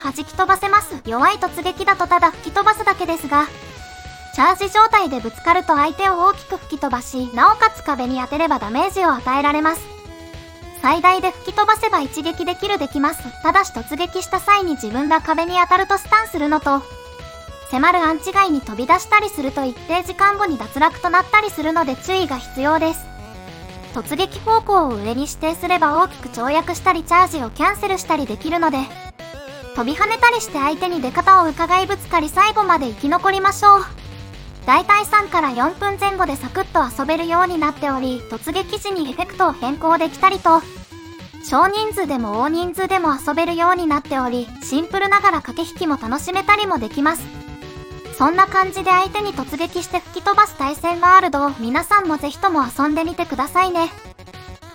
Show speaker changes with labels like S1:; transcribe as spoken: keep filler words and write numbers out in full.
S1: 弾き飛ばせます。弱い突撃だとただ吹き飛ばすだけですが、チャージ状態でぶつかると相手を大きく吹き飛ばし、なおかつ壁に当てればダメージを与えられます。最大で吹き飛ばせば一撃でキルできます。ただし突撃した際に自分が壁に当たるとスタンするのと、迫るアンチ外に飛び出したりすると一定時間後に脱落となったりするので注意が必要です。突撃方向を上に指定すれば大きく跳躍したりチャージをキャンセルしたりできるので、飛び跳ねたりして相手に出方を伺いぶつかり最後まで生き残りましょう。だいたいさんからよんぷんぜん後でサクッと遊べるようになっており、突撃時にエフェクトを変更できたりと、少人数でも大人数でも遊べるようになっており、シンプルながら駆け引きも楽しめたりもできます。そんな感じで相手に突撃して吹き飛ばす対戦ワールドを皆さんもぜひとも遊んでみてくださいね。